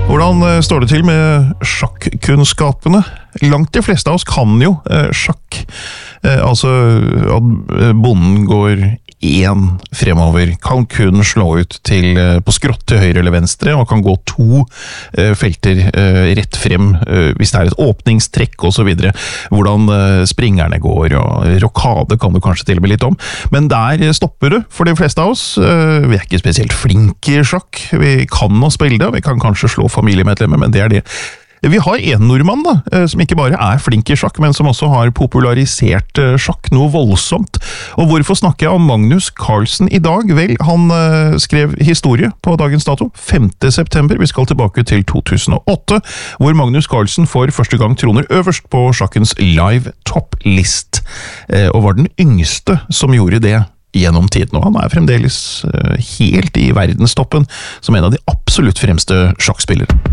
Hvordan står det til med sjakkkunnskapene? Langt de fleste av oss kan jo sjakk. Altså at bonden går én fremover, kan kun slå ut på skrått til høyre eller venstre, og kan gå to felter rett frem hvis det er et åpningstrekk og så videre. Hvordan springerne går, og rokade kan du kanskje til og med litt om. Men der stopper det for de fleste av oss. Vi er ikke spesielt flinke i sjakk. Vi kan å spille det, og vi kan kanskje slå familiemedlemmer, men det er det. Vi har en nordmann da, som ikke bare er flink i sjakk, men som også har popularisert sjakk noe voldsomt. Og hvorfor snakker jeg om Magnus Carlsen i dag? Vel, han skrev historie på dagens dato, 5. september. Vi skal tilbake til 2008, hvor Magnus Carlsen for første gang troner øverst på sjakkens live topplist, og var den yngste som gjorde det gjennom tiden, og han er fremdeles helt i verdenstoppen som en av de absolutt fremste sjakkspillere.